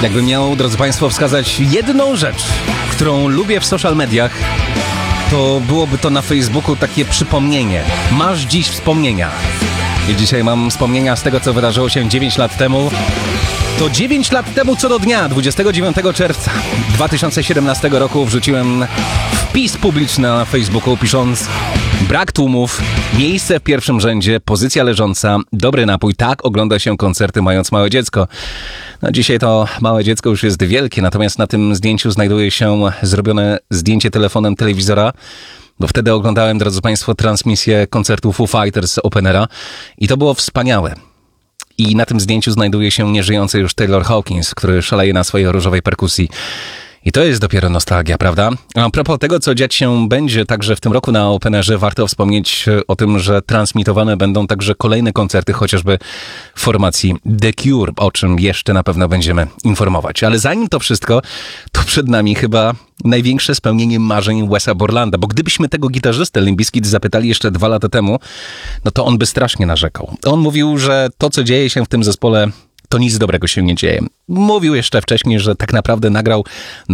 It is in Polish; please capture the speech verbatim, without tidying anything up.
Jakbym miał, drodzy Państwo, wskazać jedną rzecz, którą lubię w social mediach, to byłoby to na Facebooku takie przypomnienie. Masz dziś wspomnienia. I dzisiaj mam wspomnienia z tego, co wydarzyło się dziewięć lat temu. To dziewięć lat temu co do dnia, dwudziestego dziewiątego czerwca dwa tysiące siedemnastego roku wrzuciłem wpis publiczny na Facebooku, pisząc: brak tłumów, miejsce w pierwszym rzędzie, pozycja leżąca, dobry napój. Tak ogląda się koncerty, mając małe dziecko. No, dzisiaj to małe dziecko już jest wielkie, natomiast na tym zdjęciu znajduje się zrobione zdjęcie telefonem telewizora, bo wtedy oglądałem, drodzy Państwo, transmisję koncertu Foo Fighters Open Aira i to było wspaniałe. I na tym zdjęciu znajduje się nieżyjący już Taylor Hawkins, który szaleje na swojej różowej perkusji. I to jest dopiero nostalgia, prawda? A propos tego, co dziać się będzie także w tym roku na Open Airze, warto wspomnieć o tym, że transmitowane będą także kolejne koncerty, chociażby formacji The Cure, o czym jeszcze na pewno będziemy informować. Ale zanim to wszystko, to przed nami chyba największe spełnienie marzeń Wesa Borlanda, bo gdybyśmy tego gitarzystę Limp Bizkit zapytali jeszcze dwa lata temu, no to on by strasznie narzekał. On mówił, że to, co dzieje się w tym zespole, to nic dobrego się nie dzieje. Mówił jeszcze wcześniej, że tak naprawdę nagrał